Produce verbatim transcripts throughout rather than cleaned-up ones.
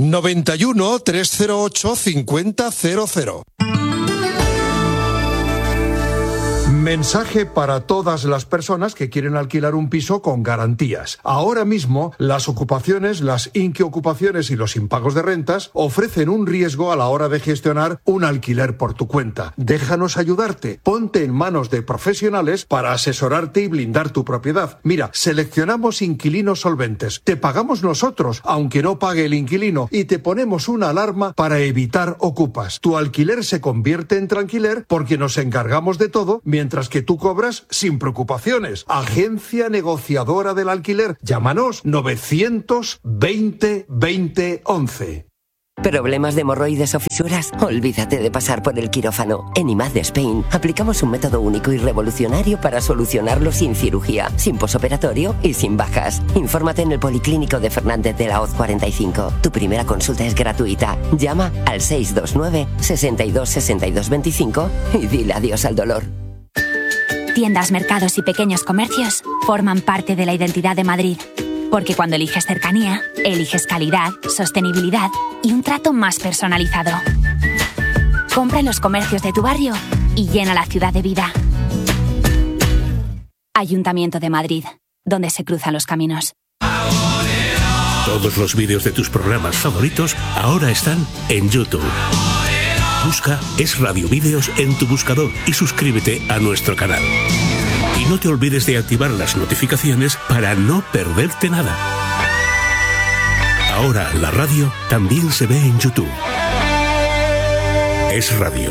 noventa y uno, trescientos ocho, cincuenta cero cero. Mensaje para todas las personas que quieren alquilar un piso con garantías. Ahora mismo, las ocupaciones, las inquiocupaciones y los impagos de rentas ofrecen un riesgo a la hora de gestionar un alquiler por tu cuenta. Déjanos ayudarte. Ponte en manos de profesionales para asesorarte y blindar tu propiedad. Mira, seleccionamos inquilinos solventes. Te pagamos nosotros, aunque no pague el inquilino, y te ponemos una alarma para evitar ocupas. Tu alquiler se convierte en tranquiler porque nos encargamos de todo, mientras que tú cobras sin preocupaciones. Agencia negociadora del alquiler. Llámanos novecientos veinte veinte once. ¿Problemas de hemorroides o fisuras? Olvídate de pasar por el quirófano. En I M A D Spain aplicamos un método único y revolucionario para solucionarlo sin cirugía, sin posoperatorio y sin bajas. Infórmate en el Policlínico de Fernández de la Hoz cuarenta y cinco. Tu primera consulta es gratuita. Llama al seis dos nueve, sesenta y dos, sesenta y dos veinticinco y dile adiós al dolor. Tiendas, mercados y pequeños comercios forman parte de la identidad de Madrid. Porque cuando eliges cercanía, eliges calidad, sostenibilidad y un trato más personalizado. Compra en los comercios de tu barrio y llena la ciudad de vida. Ayuntamiento de Madrid, donde se cruzan los caminos. Todos los vídeos de tus programas favoritos ahora están en YouTube. Busca Es Radio Vídeos en tu buscador y suscríbete a nuestro canal. Y no te olvides de activar las notificaciones para no perderte nada. Ahora la radio también se ve en YouTube. Es Radio.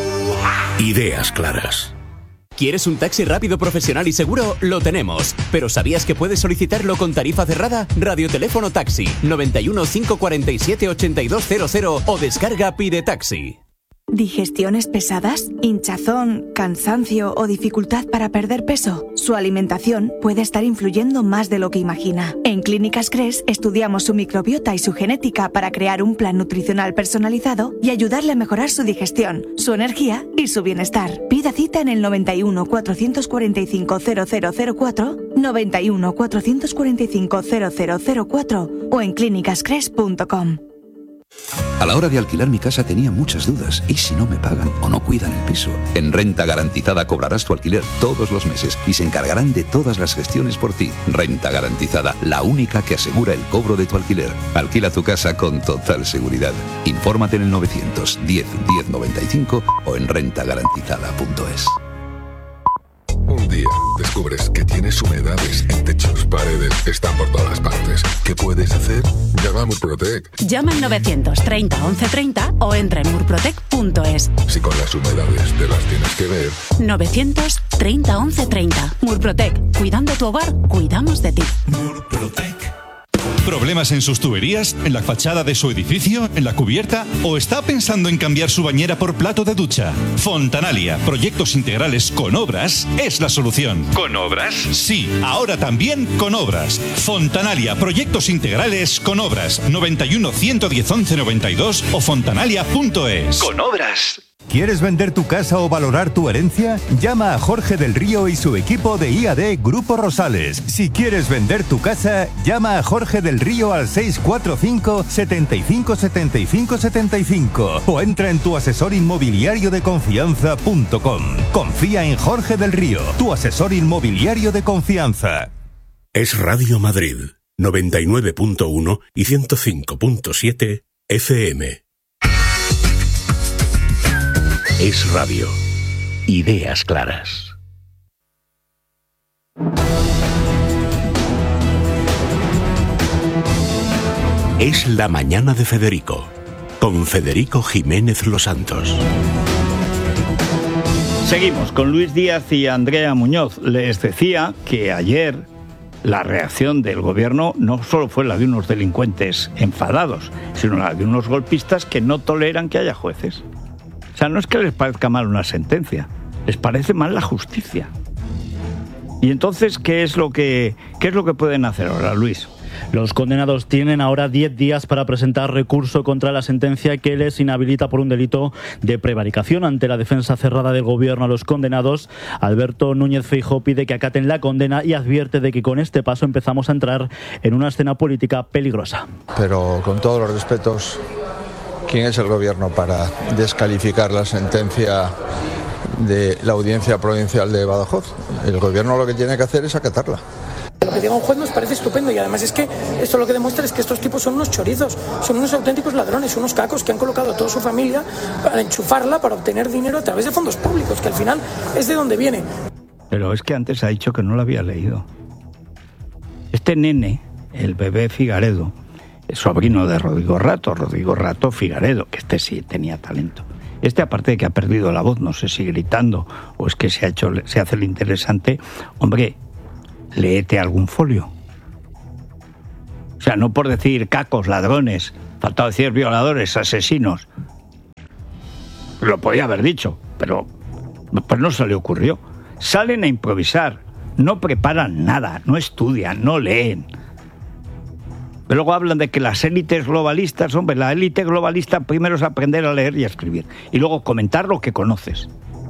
Ideas claras. ¿Quieres un taxi rápido, profesional y seguro? Lo tenemos. ¿Pero sabías que puedes solicitarlo con tarifa cerrada? Radioteléfono Taxi noventa y uno, cinco cuarenta y siete, ochenta y dos cero cero o descarga Pide Taxi. ¿Digestiones pesadas? ¿Hinchazón? ¿Cansancio o dificultad para perder peso? Su alimentación puede estar influyendo más de lo que imagina. En Clínicas Cres estudiamos su microbiota y su genética para crear un plan nutricional personalizado y ayudarle a mejorar su digestión, su energía y su bienestar. Pida cita en el noventa y uno, cuatrocientos cuarenta y cinco, cero cero cero cuatro, noventa y uno, cuatrocientos cuarenta y cinco, cero cero cero cuatro o en clínicas cres punto com. A la hora de alquilar mi casa tenía muchas dudas. ¿Y si no me pagan o no cuidan el piso? En Renta Garantizada cobrarás tu alquiler todos los meses y se encargarán de todas las gestiones por ti. Renta Garantizada, la única que asegura el cobro de tu alquiler. Alquila tu casa con total seguridad. Infórmate en el novecientos diez, diez noventa y cinco o en renta garantizada punto es. Un día descubres que tienes humedades en techos, paredes, están por todas partes. ¿Qué puedes hacer? Llama a Murprotec. Llama al novecientos treinta, once treinta o entra en murprotec punto es. Si con las humedades te las tienes que ver. novecientos treinta, once treinta. Murprotec. Cuidando tu hogar, cuidamos de ti. Murprotec. ¿Problemas en sus tuberías? ¿En la fachada de su edificio? ¿En la cubierta? ¿O está pensando en cambiar su bañera por plato de ducha? Fontanalia, proyectos integrales con obras, es la solución. ¿Con obras? Sí, ahora también con obras. Fontanalia, proyectos integrales con obras. noventa y uno, ciento diez, once noventa y dos o fontanalia punto es. Con obras. ¿Quieres vender tu casa o valorar tu herencia? Llama a Jorge del Río y su equipo de I A D Grupo Rosales. Si quieres vender tu casa, llama a Jorge del Río al seis cuatro cinco, setenta y cinco, setenta y cinco, setenta y cinco o entra en tu asesor inmobiliario de confianza punto com. Confía en Jorge del Río, tu asesor inmobiliario de confianza. Es Radio Madrid, noventa y nueve punto uno y ciento cinco punto siete F M. Es Radio. Ideas claras. Es la mañana de Federico, con Federico Jiménez Los Santos. Seguimos con Luis Díaz y Andrea Muñoz. Les decía que ayer la reacción del gobierno no solo fue la de unos delincuentes enfadados, sino la de unos golpistas que no toleran que haya jueces. O sea, no es que les parezca mal una sentencia, les parece mal la justicia. Y entonces, ¿qué es lo que, qué es lo que pueden hacer ahora, Luis? Los condenados tienen ahora diez días para presentar recurso contra la sentencia que les inhabilita por un delito de prevaricación. Ante la defensa cerrada del gobierno a los condenados, Alberto Núñez Feijóo pide que acaten la condena y advierte de que con este paso empezamos a entrar en una escena política peligrosa. Pero con todos los respetos, ¿quién es el gobierno para descalificar la sentencia de la Audiencia Provincial de Badajoz? El gobierno lo que tiene que hacer es acatarla. Lo que diga un juez nos parece estupendo y además es que esto lo que demuestra es que estos tipos son unos chorizos, son unos auténticos ladrones, unos cacos que han colocado a toda su familia para enchufarla, para obtener dinero a través de fondos públicos, que al final es de donde viene. Pero es que antes ha dicho que no lo había leído. Este nene, el bebé Figaredo, es sobrino de Rodrigo Rato, Rodrigo Rato Figaredo, que este sí tenía talento. Este, aparte de que ha perdido la voz, no sé si gritando o es que se ha hecho, se hace el interesante, hombre, léete algún folio. O sea, no por decir cacos, ladrones, faltaba decir violadores, asesinos. Lo podía haber dicho, pero pues no se le ocurrió. Salen a improvisar, no preparan nada, no estudian, no leen. Pero luego hablan de que las élites globalistas, hombre, la élite globalista primero es aprender a leer y a escribir, y luego comentar lo que conoces.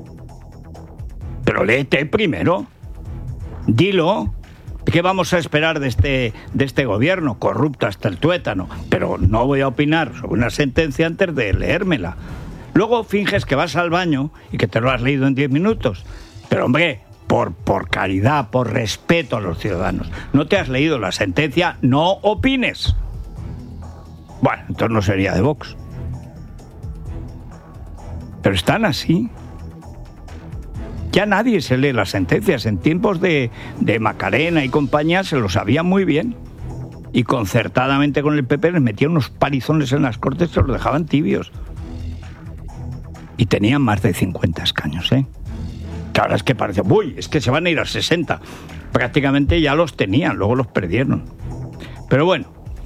Pero léete primero. Dilo. ¿Qué vamos a esperar de este, de este gobierno? Corrupto hasta el tuétano. Pero no voy a opinar sobre una sentencia antes de leérmela. Luego finges que vas al baño y que te lo has leído en diez minutos. Pero hombre, por, por caridad, por respeto a los ciudadanos, no te has leído la sentencia, no opines. Bueno, entonces no sería de Vox. Pero están así. Ya nadie se lee las sentencias. En tiempos de, de Macarena y compañía se lo sabía muy bien. Y concertadamente con el P P les metían unos palizones en las Cortes que los dejaban tibios. Y tenían más de cincuenta escaños, ¿eh? Que ahora es que parece, uy, es que se van a ir a sesenta. Prácticamente ya los tenían, luego los perdieron. Pero bueno,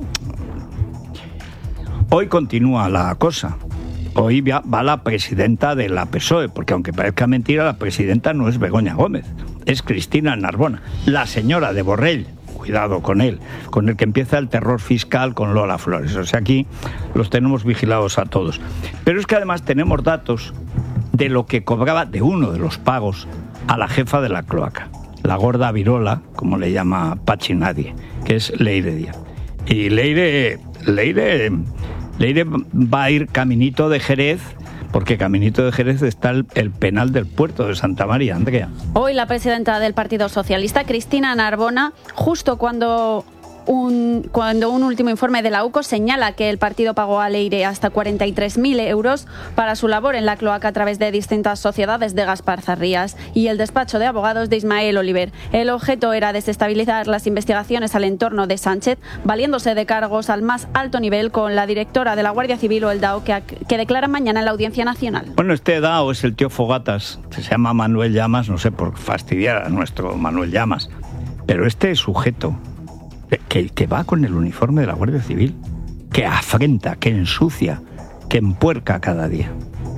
hoy continúa la cosa. Hoy va la presidenta de la P S O E, porque aunque parezca mentira, la presidenta no es Begoña Gómez, es Cristina Narbona, la señora de Borrell. Cuidado con él, con el que empieza el terror fiscal con Lola Flores. O sea, aquí los tenemos vigilados a todos. Pero es que además tenemos datos de lo que cobraba de uno de los pagos a la jefa de la cloaca, la gorda virola, como le llama Pachi Nadie, que es Leire Díaz. Y Leire, Leire... Leire va a ir caminito de Jerez, porque caminito de Jerez está el, el penal del puerto de Santa María. Andrea. Hoy la presidenta del Partido Socialista, Cristina Narbona, justo cuando un, cuando un último informe de la U C O señala que el partido pagó a Leire hasta cuarenta y tres mil euros para su labor en la cloaca a través de distintas sociedades de Gaspar Zarrías y el despacho de abogados de Ismael Oliver. El objeto era desestabilizar las investigaciones al entorno de Sánchez, valiéndose de cargos al más alto nivel con la directora de la Guardia Civil o el D A O que, que declara mañana en la Audiencia Nacional. Bueno, este D A O es el tío Fogatas, que se llama Manuel Llamas, no sé por fastidiar a nuestro Manuel Llamas, pero este sujeto Que, que va con el uniforme de la Guardia Civil, que afrenta, que ensucia, que empuerca cada día.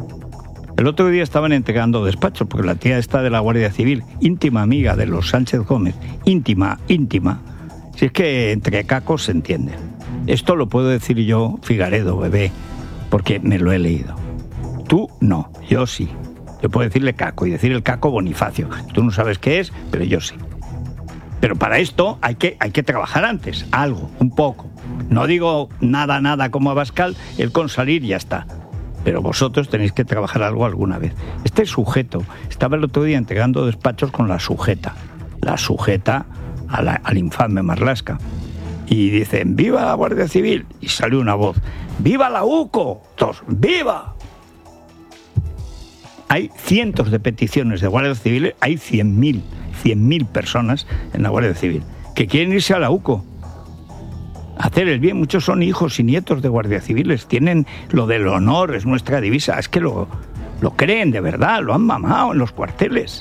El otro día estaban entregando despachos, porque la tía esta de la Guardia Civil, íntima amiga de los Sánchez Gómez, íntima, íntima, si es que entre cacos se entiende. Esto lo puedo decir yo, Figaredo, bebé, porque me lo he leído. Tú no, yo sí. Yo puedo decirle caco y decir el caco Bonifacio. Tú no sabes qué es, pero yo sí. Pero para esto hay que, hay que trabajar antes, algo, un poco. No digo nada, nada como Abascal, el con salir ya está. Pero vosotros tenéis que trabajar algo alguna vez. Este sujeto estaba el otro día entregando despachos con la sujeta. La sujeta a la, al infame Marlaska. Y dicen, ¡viva la Guardia Civil! Y salió una voz, ¡viva la U C O! Todos, ¡viva! Hay cientos de peticiones de guardias civiles, hay cien mil. cien mil personas en la Guardia Civil que quieren irse a la U C O, hacer el bien. Muchos son hijos y nietos de guardias civiles, tienen lo del honor, es nuestra divisa. Es que lo, lo creen de verdad, lo han mamado en los cuarteles.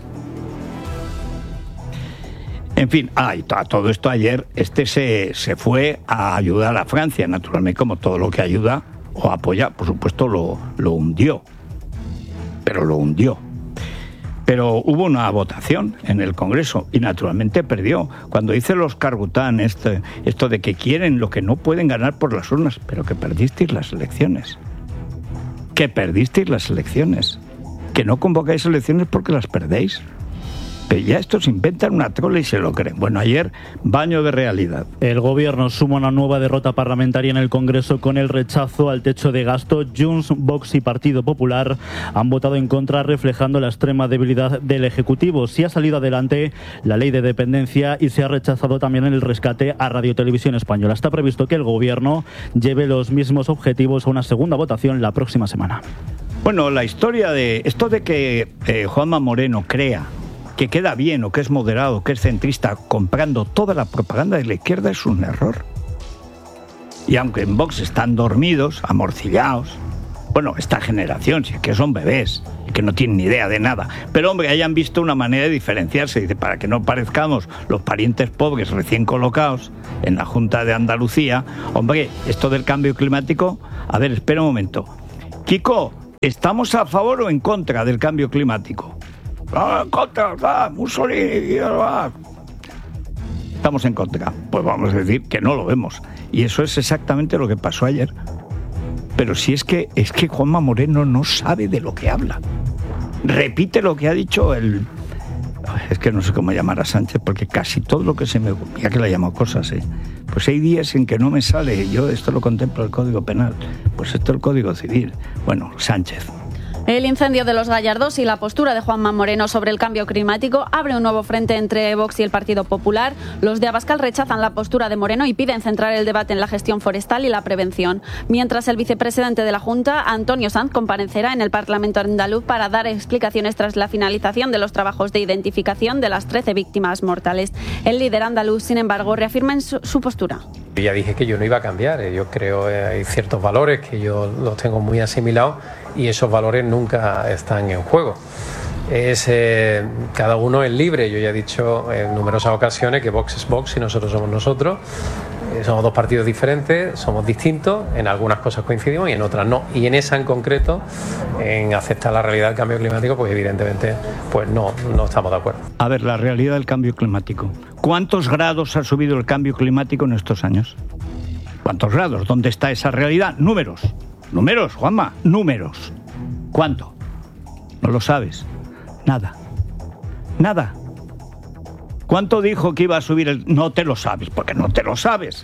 En fin, ah, y a todo esto ayer este se, se fue a ayudar a Francia, naturalmente, como todo lo que ayuda o apoya, por supuesto lo, lo hundió, pero lo hundió. Pero hubo una votación en el Congreso y naturalmente perdió. Cuando dice los Carbután esto, esto de que quieren lo que no pueden ganar por las urnas, pero que perdisteis las elecciones. Que perdisteis las elecciones. Que no convocáis elecciones porque las perdéis. Pero ya estos inventan una trola y se lo creen. Bueno, ayer, baño de realidad. El gobierno suma una nueva derrota parlamentaria en el Congreso con el rechazo al techo de gasto. Junts, Vox y Partido Popular han votado en contra, reflejando la extrema debilidad del Ejecutivo. Sí ha salido adelante la ley de dependencia y se ha rechazado también el rescate a Radio Televisión Española. Está previsto que el gobierno lleve los mismos objetivos a una segunda votación la próxima semana. Bueno, la historia de esto de que eh, Juanma Moreno crea que queda bien o que es moderado, que es centrista, comprando toda la propaganda de la izquierda es un error. Y aunque en Vox están dormidos, amorcillados, bueno, esta generación, si es que son bebés y que no tienen ni idea de nada, pero hombre, hayan visto una manera de diferenciarse, dice, para que no parezcamos los parientes pobres recién colocados en la Junta de Andalucía, hombre, esto del cambio climático, a ver, espera un momento. Kiko, ¿estamos a favor o en contra del cambio climático? Ah, en contra, ah, Mussolini, ah. Estamos en contra. Pues vamos a decir que no lo vemos. Y eso es exactamente lo que pasó ayer. Pero si es que es que Juanma Moreno no sabe de lo que habla. Repite lo que ha dicho el... Es que no sé cómo llamar a Sánchez, porque casi todo lo que se me... Ya que le llamo cosas, ¿eh? Pues hay días en que no me sale. Yo esto lo contemplo el Código Penal. Pues esto es el Código Civil. Bueno, Sánchez. El incendio de los Gallardos y la postura de Juanma Moreno sobre el cambio climático abre un nuevo frente entre Vox y el Partido Popular. Los de Abascal rechazan la postura de Moreno y piden centrar el debate en la gestión forestal y la prevención. Mientras el vicepresidente de la Junta, Antonio Sanz, comparecerá en el Parlamento andaluz para dar explicaciones tras la finalización de los trabajos de identificación de las trece víctimas mortales. El líder andaluz, sin embargo, reafirma en su, su postura. Yo ya dije que yo no iba a cambiar. Yo creo que hay ciertos valores que yo los tengo muy asimilados y esos valores nunca están en juego. Es, eh, cada uno es libre. Yo ya he dicho en numerosas ocasiones que Vox es Vox y nosotros somos nosotros. Eh, somos dos partidos diferentes, somos distintos, en algunas cosas coincidimos y en otras no. Y en esa en concreto, en aceptar la realidad del cambio climático, pues evidentemente pues no, no estamos de acuerdo. A ver, la realidad del cambio climático. ¿Cuántos grados ha subido el cambio climático en estos años? ¿Cuántos grados? ¿Dónde está esa realidad? Números. Números, Juanma, números. ¿Cuánto? No lo sabes. Nada. Nada. ¿Cuánto dijo que iba a subir el...? No te lo sabes, porque no te lo sabes.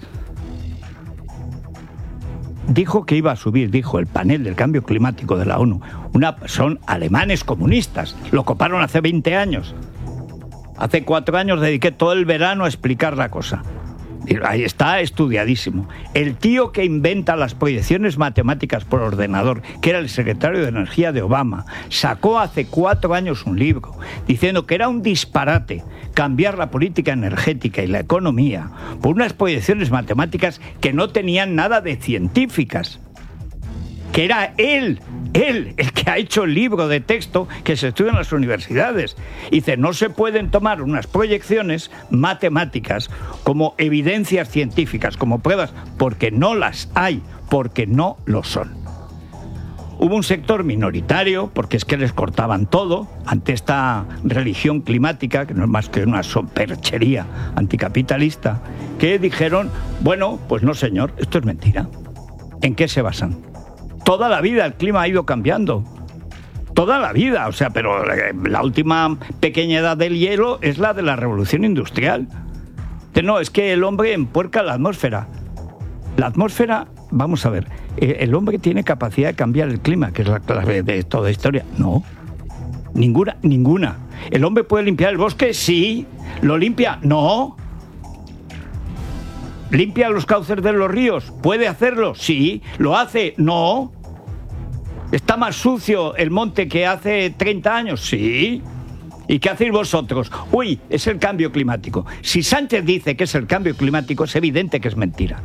Dijo que iba a subir, dijo el panel del cambio climático de la ONU. Una, son alemanes comunistas. Lo coparon hace veinte años. Hace cuatro años dediqué todo el verano a explicar la cosa. Ahí está estudiadísimo. El tío que inventa las proyecciones matemáticas por ordenador, que era el secretario de Energía de Obama, sacó hace cuatro años un libro diciendo que era un disparate cambiar la política energética y la economía por unas proyecciones matemáticas que no tenían nada de científicas. Que era él, él, el que ha hecho el libro de texto que se estudia en las universidades. Dice, no se pueden tomar unas proyecciones matemáticas como evidencias científicas, como pruebas, porque no las hay, porque no lo son. Hubo un sector minoritario, porque es que les cortaban todo, ante esta religión climática, que no es más que una superchería anticapitalista, que dijeron, bueno, pues no señor, esto es mentira. ¿En qué se basan? Toda la vida el clima ha ido cambiando. Toda la vida, o sea, pero la última pequeña edad del hielo es la de la revolución industrial. No, es que el hombre empuerca la atmósfera. La atmósfera, vamos a ver, el hombre tiene capacidad de cambiar el clima, que es la clave de toda historia. No, ninguna, ninguna. ¿El hombre puede limpiar el bosque? Sí. ¿Lo limpia? No. ¿Limpia los cauces de los ríos? ¿Puede hacerlo? Sí. ¿Lo hace? No. ¿Está más sucio el monte que hace treinta años? Sí. ¿Y qué hacéis vosotros? Uy, es el cambio climático. Si Sánchez dice que es el cambio climático, es evidente que es mentira.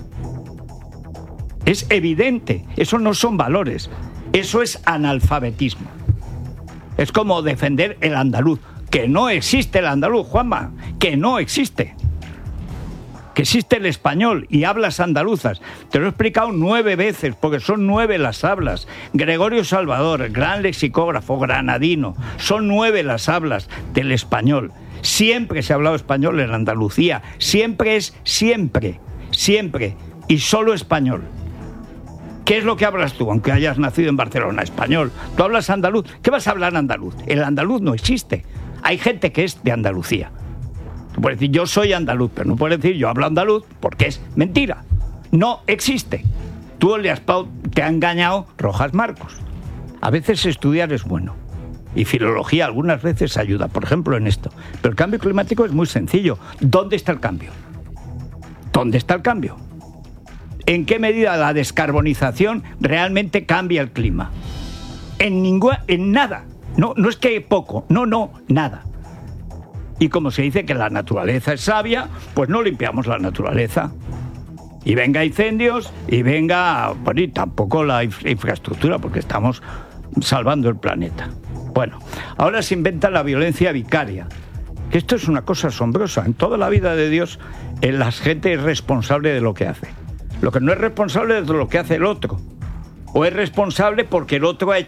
Es evidente. Eso no son valores. Eso es analfabetismo. Es como defender el andaluz. Que no existe el andaluz, Juanma. Que no existe. que existe el español y hablas andaluzas. Te lo he explicado nueve veces, porque son nueve las hablas. Gregorio Salvador, gran lexicógrafo granadino, son nueve las hablas del español. Siempre se ha hablado español en Andalucía, siempre es siempre, siempre, y solo español. ¿Qué es lo que hablas tú, aunque hayas nacido en Barcelona? Español. ¿Tú hablas andaluz? ¿Qué vas a hablar andaluz? El andaluz no existe. Hay gente que es de Andalucía. Tú puedes decir, yo soy andaluz, pero no puedes decir, yo hablo andaluz, porque es mentira. No existe. Tú le has, te ha engañado Rojas Marcos. A veces estudiar es bueno. Y filología algunas veces ayuda, por ejemplo, en esto. Pero el cambio climático es muy sencillo. ¿Dónde está el cambio? ¿Dónde está el cambio? ¿En qué medida la descarbonización realmente cambia el clima? En ninguna, en nada. No, no es que poco, no, no, nada. Y como se dice que la naturaleza es sabia, pues no limpiamos la naturaleza. Y venga incendios, y venga, bueno, y tampoco la infra- infraestructura, porque estamos salvando el planeta. Bueno, ahora se inventa la violencia vicaria. Que esto es una cosa asombrosa. En toda la vida de Dios, la gente es responsable de lo que hace. Lo que no es responsable es de lo que hace el otro. O es responsable porque el otro ha hecho